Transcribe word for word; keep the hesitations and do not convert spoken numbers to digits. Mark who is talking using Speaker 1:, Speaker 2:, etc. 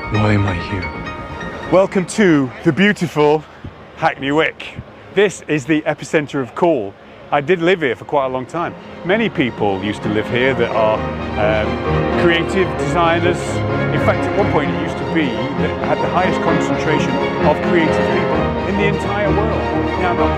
Speaker 1: Why am I here?
Speaker 2: Welcome to the beautiful Hackney Wick. This is the epicenter of Cool. I did live here for quite a long time. Many people used to live here that are um, creative designers. In fact, at one point it used to be that had the highest concentration of creative people in the entire world. Now, not